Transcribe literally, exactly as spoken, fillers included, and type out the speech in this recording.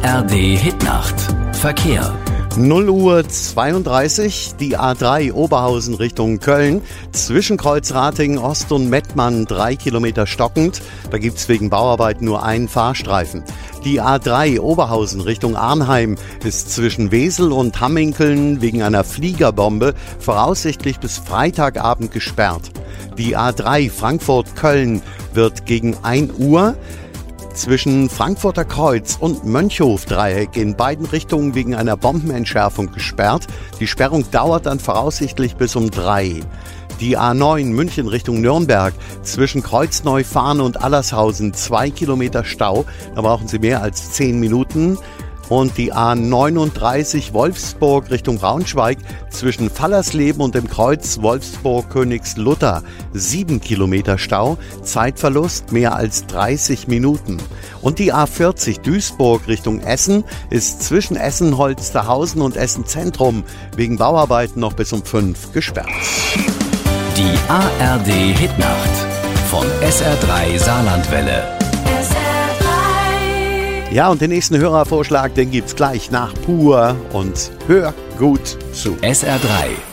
A R D Hitnacht. Verkehr. null Uhr zweiunddreißig, die A drei Oberhausen Richtung Köln. Zwischen Kreuzratingen Ost und Mettmann drei Kilometer stockend. Da gibt's wegen Bauarbeiten nur einen Fahrstreifen. Die A drei Oberhausen Richtung Arnheim ist zwischen Wesel und Hamminkeln wegen einer Fliegerbombe voraussichtlich bis Freitagabend gesperrt. Die A drei Frankfurt-Köln wird gegen ein Uhr zwischen Frankfurter Kreuz und Mönchhof-Dreieck in beiden Richtungen wegen einer Bombenentschärfung gesperrt. Die Sperrung dauert dann voraussichtlich bis um drei. Die A neun München Richtung Nürnberg zwischen Kreuzneu-Fahne und Allershausen zwei Kilometer Stau. Da brauchen Sie mehr als zehn Minuten. Und die A neununddreißig Wolfsburg Richtung Braunschweig zwischen Fallersleben und dem Kreuz Wolfsburg-Königslutter sieben Kilometer Stau, Zeitverlust mehr als dreißig Minuten. Und die A vierzig Duisburg Richtung Essen ist zwischen Essen-Holsterhausen und Essen-Zentrum wegen Bauarbeiten noch bis um fünf gesperrt. Die A R D Hitnacht von S R drei Saarlandwelle. Ja, und den nächsten Hörervorschlag, den gibt's gleich nach Pur und hör gut zu. S R drei